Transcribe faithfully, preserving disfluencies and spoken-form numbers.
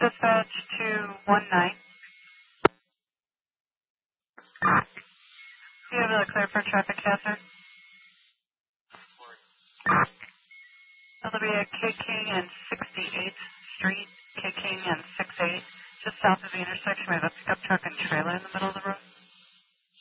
Dispatch to one nine. Do you have a clear for traffic hazard? That'll be at K King and sixty-eighth Street, K King and six eight, just south of the intersection. We have a pickup truck and trailer in the middle of the road.